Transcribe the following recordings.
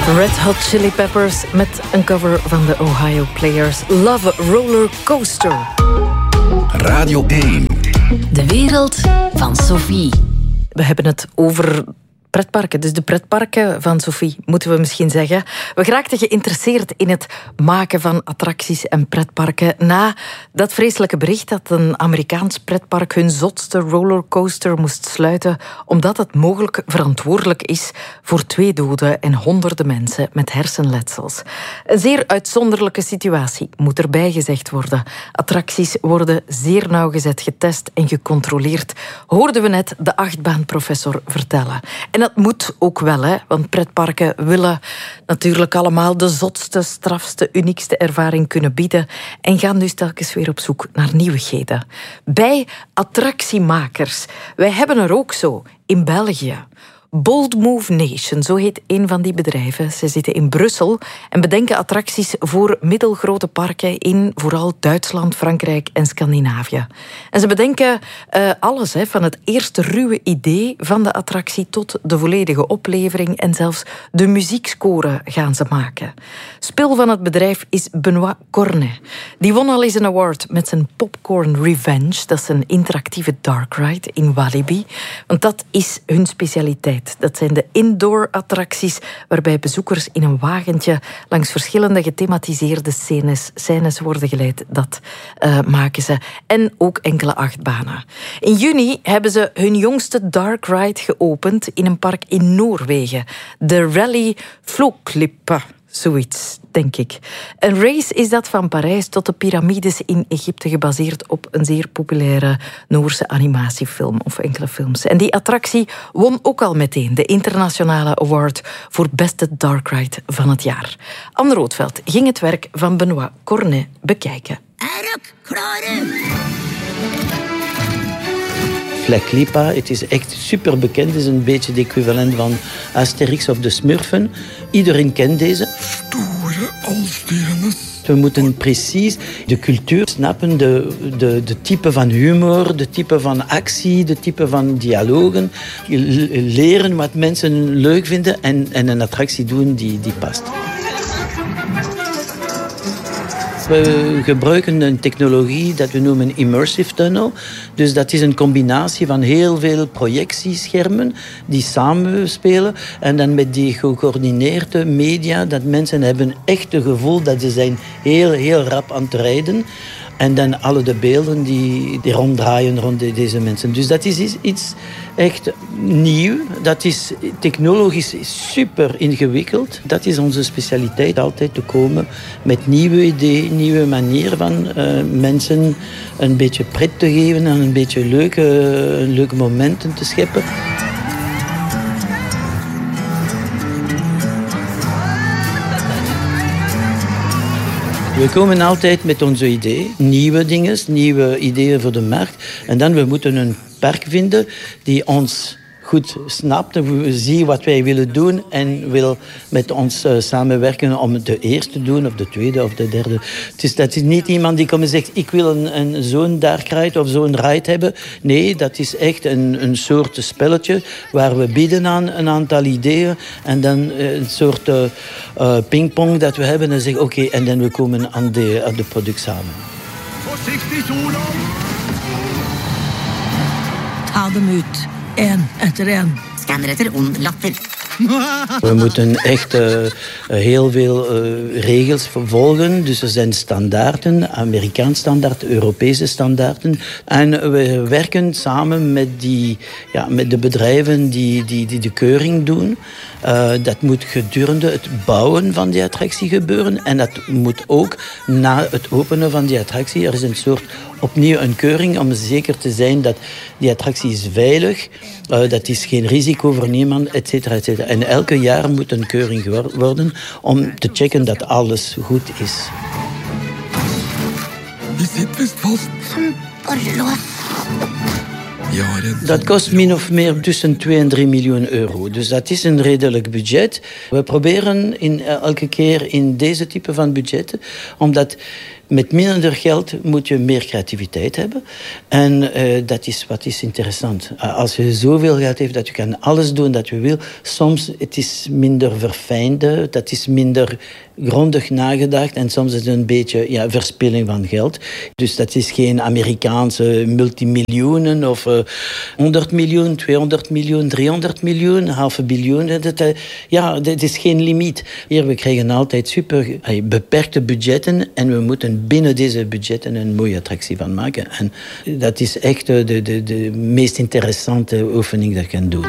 Red Hot Chili Peppers met een cover van de Ohio Players. Love Roller Coaster. Radio 1. De wereld van Sophie. We hebben het over pretparken. Dus de pretparken van Sophie, moeten we misschien zeggen. We geraakten geïnteresseerd in het maken van attracties en pretparken na dat vreselijke bericht dat een Amerikaans pretpark hun zotste rollercoaster moest sluiten omdat het mogelijk verantwoordelijk is voor 2 doden en honderden mensen met hersenletsels. Een zeer uitzonderlijke situatie, moet erbij gezegd worden. Attracties worden zeer nauwgezet getest en gecontroleerd, hoorden we net de achtbaanprofessor vertellen. En dat moet ook wel, hè, want pretparken willen natuurlijk allemaal de zotste, strafste, uniekste ervaring kunnen bieden en gaan dus telkens weer op zoek naar nieuwigheden. Bij attractiemakers. Wij hebben er ook zo in België. Bold Move Nation, zo heet een van die bedrijven. Ze zitten in Brussel en bedenken attracties voor middelgrote parken in vooral Duitsland, Frankrijk en Scandinavië. En ze bedenken alles, van het eerste ruwe idee van de attractie tot de volledige oplevering en zelfs de muziekscore gaan ze maken. Spil van het bedrijf is Benoît Cornet. Die won al eens een award met zijn Popcorn Revenge. Dat is een interactieve dark ride in Walibi. Want dat is hun specialiteit. Dat zijn de indoor-attracties waarbij bezoekers in een wagentje langs verschillende gethematiseerde scènes worden geleid. Dat maken ze. En ook enkele achtbanen. In juni hebben ze hun jongste dark ride geopend in een park in Noorwegen. De Rally Floklippe. Zoiets, denk ik. Een race is dat van Parijs tot de piramides in Egypte, gebaseerd op een zeer populaire Noorse animatiefilm of enkele films. En die attractie won ook al meteen de internationale award voor beste dark ride van het jaar. Anne Roodveld ging het werk van Benoît Cornet bekijken. Fleklipa, het is echt super bekend. Het is een beetje het equivalent van Asterix of de Smurfen. Iedereen kent deze. Stoere alsternis. We moeten precies de cultuur snappen, de type van humor, de type van actie, de type van dialogen. Leren wat mensen leuk vinden en een attractie doen die past. We gebruiken een technologie dat we noemen immersive tunnel. Dus dat is een combinatie van heel veel projectieschermen die samenspelen. En dan met die gecoördineerde media, dat mensen hebben echt het gevoel dat ze zijn heel rap aan het rijden. En dan alle de beelden die ronddraaien rond deze mensen. Dus dat is iets echt nieuw. Dat is technologisch super ingewikkeld. Dat is onze specialiteit, altijd te komen met nieuwe ideeën, nieuwe manieren van mensen een beetje pret te geven en een beetje leuke momenten te scheppen. We komen altijd met onze ideeën, nieuwe dingen, nieuwe ideeën voor de markt. En dan we moeten een park vinden die ons goed snapt, ziet wat wij willen doen en wil met ons samenwerken om de eerste te doen, of de tweede, of de derde. Dat is niet iemand die komt en zegt, ik wil zo'n dark ride of zo'n ride hebben. Nee, dat is echt een soort spelletje waar we bieden aan een aantal ideeën en dan een soort pingpong dat we hebben en zeggen, oké, en dan we komen aan de product samen. Voorzichtig, Solan! Ta dem ut. En etter en. Scanner etter ond latter. We moeten echt heel veel regels volgen. Dus er zijn standaarden, Amerikaanse standaarden, Europese standaarden. En we werken samen met de bedrijven die de keuring doen. Dat moet gedurende het bouwen van die attractie gebeuren. En dat moet ook na het openen van die attractie. Er is een soort opnieuw een keuring om zeker te zijn dat die attractie is veilig. Dat is geen risico voor niemand, et cetera, et cetera. En elke jaar moet een keuring worden om te checken dat alles goed is. Die zit vast vast. Borrelås. Dat kost min of meer tussen 2 en 3 miljoen euro. Dus dat is een redelijk budget. We proberen elke keer in deze type van budgetten, omdat Met minder geld moet je meer creativiteit hebben. En dat is wat is interessant. Als je zoveel geld hebt dat je kan alles doen dat je wil, soms het is minder verfijnd, dat is minder grondig nagedacht en soms is het een beetje verspilling van geld. Dus dat is geen Amerikaanse multimiljoenen of 100 miljoen, 200 miljoen, 300 miljoen, $500 miljoen. Dat is geen limiet. Hier, we krijgen altijd beperkte budgetten en we moeten binnen deze budgetten een mooie attractie van maken. En dat is echt de meest interessante oefening dat je kan doen.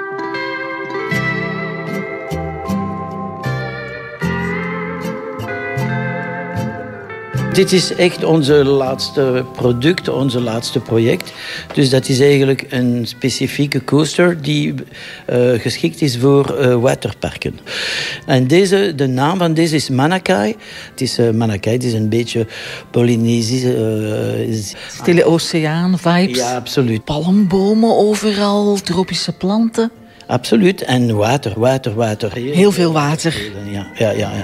Dit is echt onze laatste product, onze laatste project. Dus dat is eigenlijk een specifieke coaster die geschikt is voor waterparken. En de naam van deze is Manakai. Het is Manakai, het is een beetje Polynesische... Stille oceaan-vibes. Ja, absoluut. Palmbomen overal, tropische planten. Absoluut. En water. Heel veel water. Ja.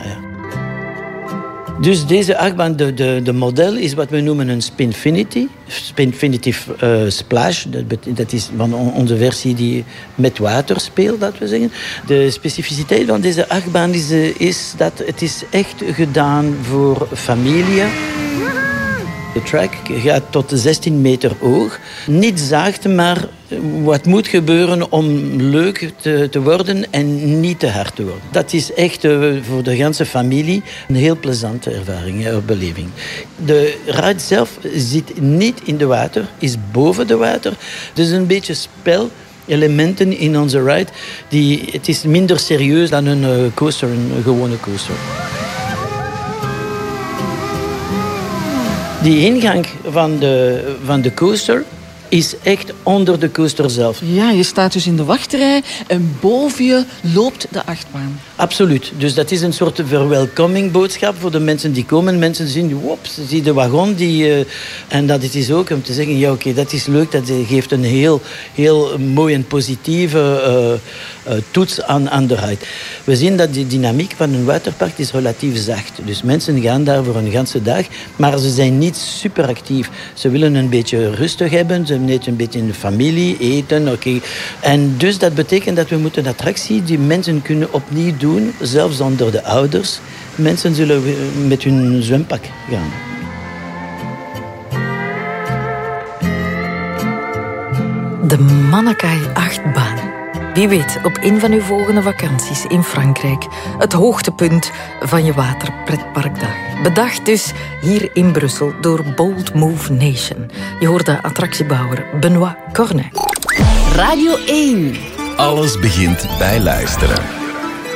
Dus deze achtbaan, de model is wat we noemen een Spinfinity. Spinfinity Splash, dat is van onze versie die met water speelt, dat we zeggen. De specificiteit van deze achtbaan is dat het is echt gedaan voor familie. De track gaat tot 16 meter hoog. Niet zacht, maar wat moet gebeuren om leuk te worden en niet te hard te worden. Dat is echt voor de hele familie een heel plezante ervaring of beleving. De ride zelf zit niet in de water, is boven de water. Dus een beetje spel. Elementen in onze ride. Het is minder serieus dan een coaster, een gewone coaster. Die ingang van de coaster is echt onder de coaster zelf. Ja, je staat dus in de wachtrij en boven je loopt de achtbaan. Absoluut. Dus dat is een soort verwelkomingboodschap voor de mensen die komen. Mensen zien, ze zien de wagon. En dat het is ook om te zeggen, ja oké, dat is leuk. Dat geeft een heel mooi en positieve toets aan de ride. We zien dat de dynamiek van een waterpark is relatief zacht. Dus mensen gaan daar voor een ganse dag. Maar ze zijn niet super actief. Ze willen een beetje rustig hebben. Ze hebben net een beetje in de familie, eten. Okay. En dus dat betekent dat we moeten een attractie die mensen kunnen opnieuw doen. Zelfs onder de ouders. Mensen zullen met hun zwempak gaan. De Manakai achtbaan. Wie weet, op een van uw volgende vakanties in Frankrijk. Het hoogtepunt van je waterpretparkdag. Bedacht dus hier in Brussel door Bold Move Nation. Je hoort de attractiebouwer Benoît Cornet. Radio 1. Alles begint bij luisteren.